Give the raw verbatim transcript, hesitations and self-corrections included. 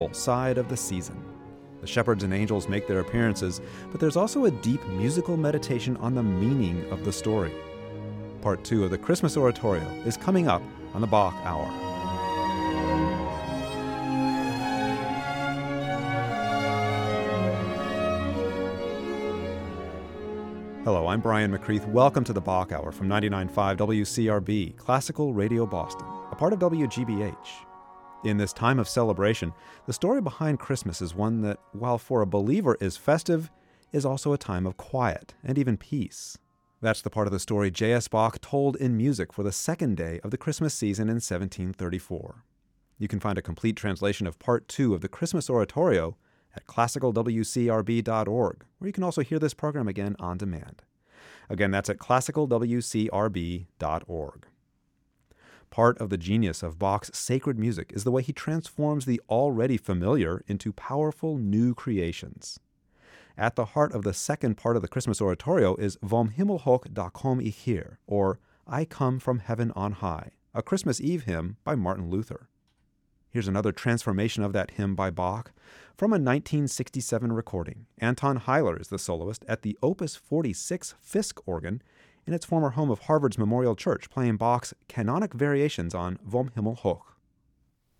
side of the season. The shepherds and angels make their appearances, but there's also a deep musical meditation on the meaning of the story. Part two of the Christmas Oratorio is coming up on the Bach Hour. Hello, I'm Brian McCreath. Welcome to the Bach Hour from ninety-nine point five W C R B, Classical Radio Boston, a part of W G B H. In this time of celebration, the story behind Christmas is one that, while for a believer is festive, is also a time of quiet and even peace. That's the part of the story J S. Bach told in music for the second day of the Christmas season in seventeen thirty-four. You can find a complete translation of Part two of the Christmas Oratorio at classical w c r b dot org, where you can also hear this program again on demand. Again, that's at classical w c r b dot org. Part of the genius of Bach's sacred music is the way he transforms the already familiar into powerful new creations. At the heart of the second part of the Christmas Oratorio is Vom Himmel hoch da komm ich her, or I Come from Heaven on High, a Christmas Eve hymn by Martin Luther. Here's another transformation of that hymn by Bach from a nineteen sixty-seven recording. Anton Heiler is the soloist at the Opus forty-six Fisk organ in its former home of Harvard's Memorial Church, playing Bach's canonic variations on Vom Himmel hoch.